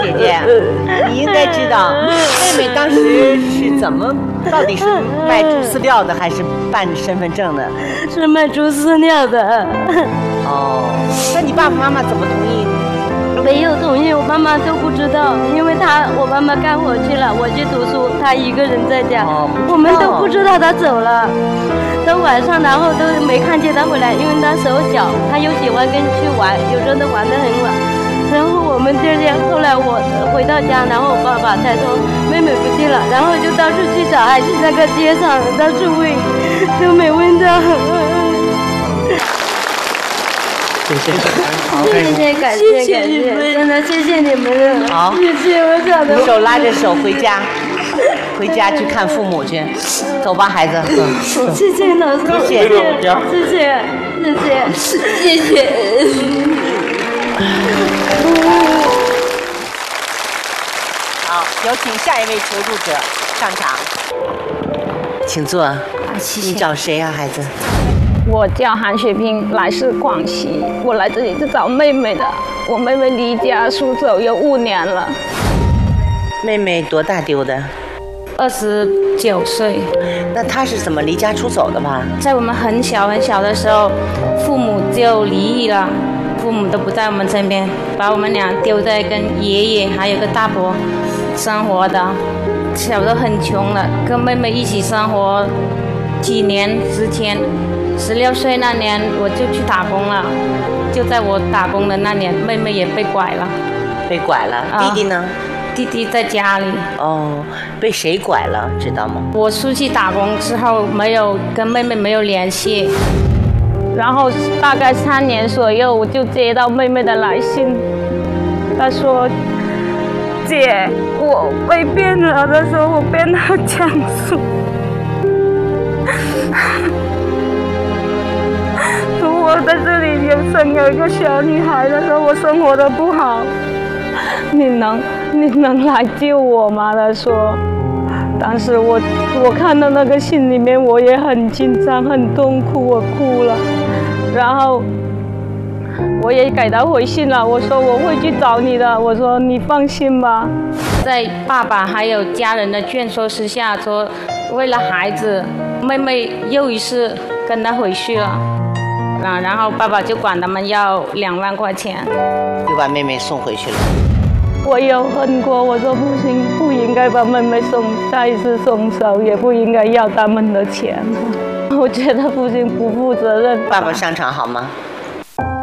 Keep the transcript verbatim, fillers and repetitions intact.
姐姐，你应该知道，妹妹当时是怎么，到底是卖猪饲料的还是办身份证的？ 是卖猪饲料的。 哦，那你爸爸妈妈怎么同意？ 没有同意，我妈妈都不知道，因为她我妈妈干活去了，我去读书，她一个人在家， 哦、 我们都不知道她走了。到晚上，然后都没看见她回来，因为那时候小，她又喜欢跟去玩，有时候都玩得很晚。然后我们这些，后来我回到家，然后我爸爸才说妹妹不见了，然后就到处去找，还去那个街上到处问，都没问到。 谢谢，好， 谢谢，感谢，感谢，真的谢谢你们了。 好， 谢谢，我想的。 手拉着手回家，回家去看父母去，走吧，孩子。嗯， 谢谢老师， 谢谢， 谢谢，谢谢，谢谢。 好，有请下一位求助者上场，请坐。 啊，谢谢。 你找谁啊，孩子？ 我叫韩雪萍，来自广西。我来这里是找妹妹的。我妹妹离家出走有五年了。 妹妹多大丢的？ 二十九岁。 那她是怎么离家出走的吧？ 在我们很小很小的时候，父母就离异了，父母都不在我们身边，把我们俩丢在跟爷爷还有个大伯生活的。小时候很穷了，跟妹妹一起生活几年之前。十六岁那年我就去打工了，就在我打工的那年，妹妹也被拐了。 被拐了，啊、弟弟呢？ 弟弟在家里。 哦，被谁拐了？知道吗？ 我出去打工之后，没有跟妹妹没有联系，然后大概三年左右，我就接到妹妹的来信，她说：“姐，我被骗了。”她说我变得强势。我在这里有生有一个小女孩的时候，我生活的不好，你能你能来救我吗？他说，当时我我看到那个信里面，我也很紧张很痛苦，我哭了，然后我也给他回信了，我说我会去找你的，我说你放心吧。在爸爸还有家人的劝说之下，说为了孩子，妹妹又一次跟他回去了。啊，然后爸爸就管他们要两万块钱， 就把妹妹送回去了。 我有恨过，我说不行，不应该把妹妹送再一次松手，也不应该要他们的钱。我觉得父亲不负责任。 爸爸上场好吗？